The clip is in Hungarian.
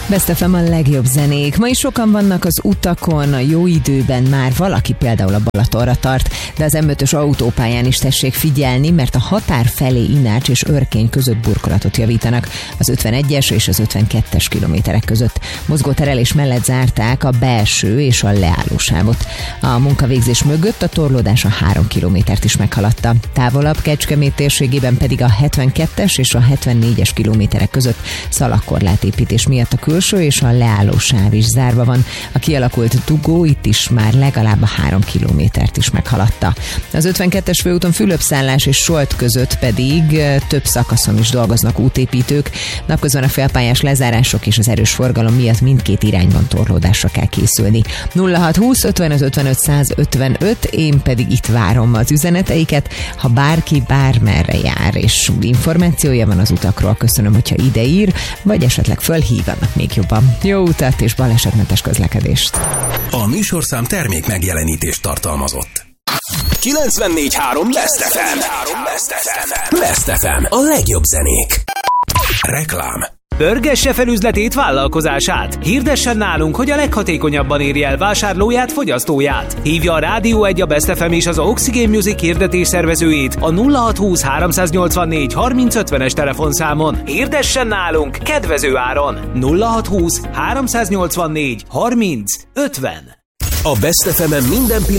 Best FM a legjobb zenék. Ma is sokan vannak az utakon, a jó időben már valaki például a Balatonra tart, de az M5-ös autópályán is tessék figyelni, mert a határ felé Inács és Örkény között burkolatot javítanak az 51-es és az 52-es kilométerek között. Mozgóterelés mellett zárták a belső és a leállósávot. A munkavégzés mögött a torlódás a 3 kilométert is meghaladta. Távolabb Kecskemét térségében pedig a 72-es és a 74-es kilométerek között szalagkorlátépítés miatt a külső és a leálló sáv is zárva van. A kialakult dugó itt is már legalább a 3 kilométert is meghaladta. Az 52-es főúton Fülöpszállás és Solt között pedig több szakaszon is dolgoznak útépítők. Napközben a félpályás lezárások és az erős forgalom miatt mindkét irányban torlódásra kell készülni. 0620 55 55 155, én pedig itt várom az üzeneteiket. Ha bárki bármerre jár és információja van az utakról, köszönöm, hogyha ide ír, vagy esetleg fölhívanak még jobban. Jó utat és balesetmentes közlekedést! A műsorszám termék megjelenítést tartalmazott. 94.3 Best FM. Best FM. A legjobb zenék. Reklám. Pörgesse fel üzletét, vállalkozását. Hirdessen nálunk, hogy a leghatékonyabban érje el vásárlóját, fogyasztóját. Hívja a Rádió 1, a Best FM és az Oxygen Music hirdetés szervezőjét a 0620 384 3050-es telefonszámon. Hirdessen nálunk kedvező áron. 0620 384 3050. A Best FM-en minden